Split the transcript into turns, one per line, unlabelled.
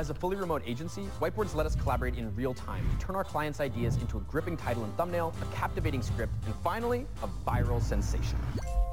As a fully remote agency, whiteboards let us collaborate in real time, turn our clients' ideas into a gripping title and thumbnail, a captivating script, and finally, a viral sensation.